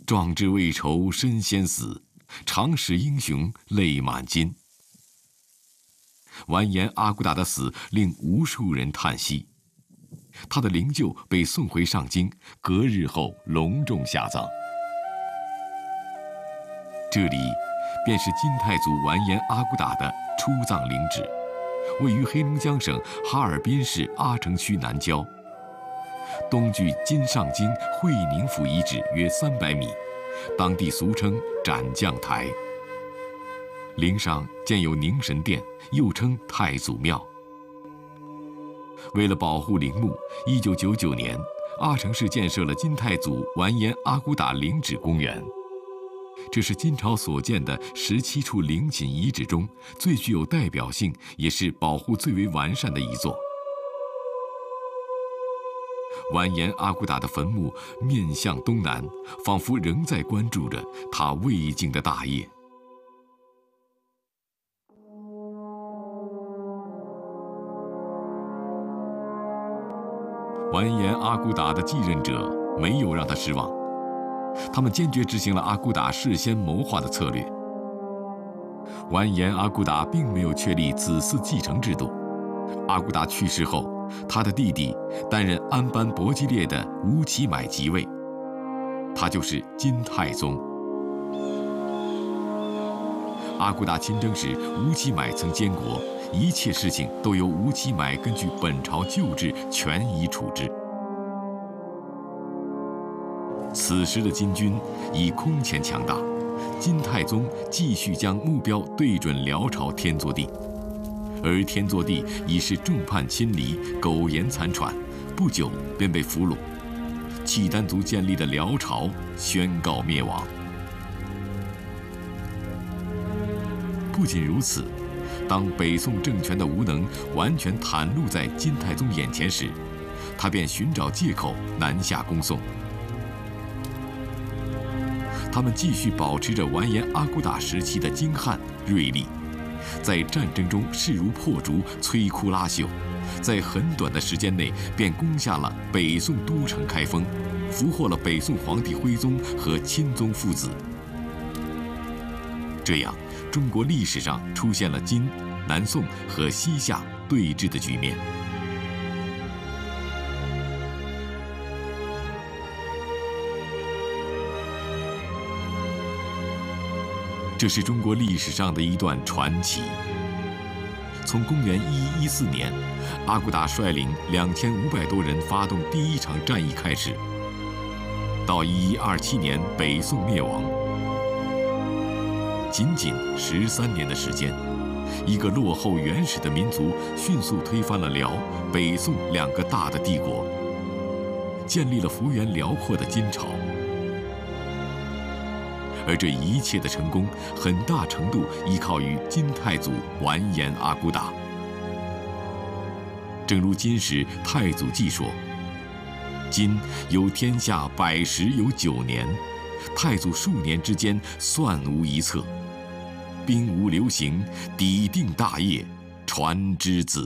壮志未酬身先死，长使英雄泪满襟。完颜阿骨打的死令无数人叹息，他的灵柩被送回上京，隔日后隆重下葬。这里便是金太祖完颜阿骨打的出葬陵址，位于黑龙江省哈尔滨市阿城区南郊，东距金上京会宁府遗址约300米，当地俗称斩将台。陵上建有宁神殿，又称太祖庙。为了保护陵墓，1999年，阿城市建设了金太祖完颜阿骨打陵址公园。这是金朝所建的17处陵寝遗址中最具有代表性，也是保护最为完善的一座。完颜阿骨打的坟墓面向东南，仿佛仍在关注着他未竟的大业。完颜阿骨打的继任者没有让他失望，他们坚决执行了阿骨打事先谋划的策略。完颜阿骨打并没有确立子嗣继承制度。阿骨打去世后，他的弟弟担任安班博基列的吴乞买即位，他就是金太宗。阿骨打亲征时，吴乞买曾监国，一切事情都由吴乞买根据本朝旧制权宜处置。此时的金军已空前强大，金太宗继续将目标对准辽朝天祚帝，而天祚帝已是众叛亲离，苟延残喘，不久便被俘虏。契丹族建立的辽朝宣告灭亡。不仅如此，当北宋政权的无能完全袒露在金太宗眼前时，他便寻找借口南下攻宋。他们继续保持着完颜阿骨打时期的精悍锐利，在战争中势如破竹，摧枯拉朽，在很短的时间内便攻下了北宋都城开封，俘获了北宋皇帝徽宗和钦宗父子。这样，中国历史上出现了金、南宋和西夏对峙的局面。这是中国历史上的一段传奇。从公元1114年，阿骨打率领2500多人发动第一场战役开始，到1127年北宋灭亡，仅仅13年的时间，一个落后原始的民族迅速推翻了辽、北宋2个大的帝国，建立了幅员辽阔的金朝。而这一切的成功，很大程度依靠于金太祖完颜阿骨打。正如《金史太祖纪》说：“今有天下100有9年，太祖数年之间算无一策。兵无流行，砥定大业，传之子。”